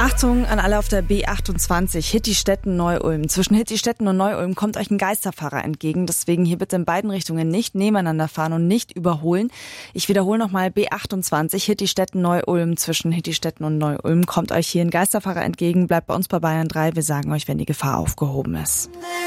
Achtung an alle auf der B28, Hittstetten-Neu-Ulm. Zwischen Hittstetten und Neu-Ulm kommt euch ein Geisterfahrer entgegen. Deswegen hier bitte in beiden Richtungen nicht nebeneinander fahren und nicht überholen. Ich wiederhole nochmal, B28, Hittstetten-Neu-Ulm. Zwischen Hittstetten und Neu-Ulm kommt euch hier ein Geisterfahrer entgegen. Bleibt bei uns bei Bayern 3. Wir sagen euch, wenn die Gefahr aufgehoben ist.